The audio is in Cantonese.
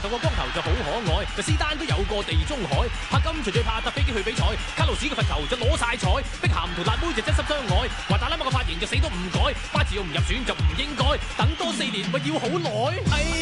頭個光頭就好可愛，就斯丹都有個地中海，柏金隨最怕搭飛機去比賽，卡路士個罰球就攞晒彩，碧咸同辣妹就真心相愛，華達拉馬個髮型就死都唔改，巴治奧唔入選就唔應該，等多4年咪要好耐。